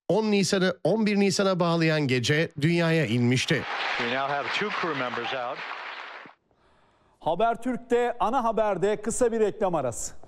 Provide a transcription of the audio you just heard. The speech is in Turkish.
10 Nisan'ı 11 Nisan'a bağlayan gece dünyaya inmişti. Habertürk'te ana haberde kısa bir reklam arası.